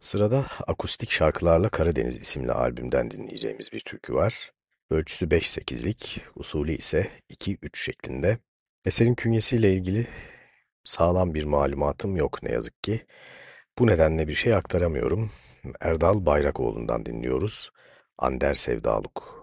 Sırada Akustik Şarkılarla Karadeniz isimli albümden dinleyeceğimiz bir türkü var. Ölçüsü 5/8'lik, usulü ise 2-3 şeklinde. Eserin künyesiyle ilgili sağlam bir malumatım yok ne yazık ki. Bu nedenle bir şey aktaramıyorum. Erdal Bayrakoğlu'ndan dinliyoruz. Ander Sevdaluk.